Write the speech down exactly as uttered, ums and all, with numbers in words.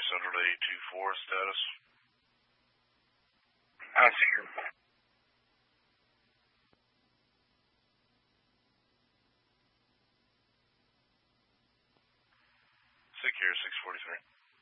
Central eight two four, status. I see you. Secure six forty-three.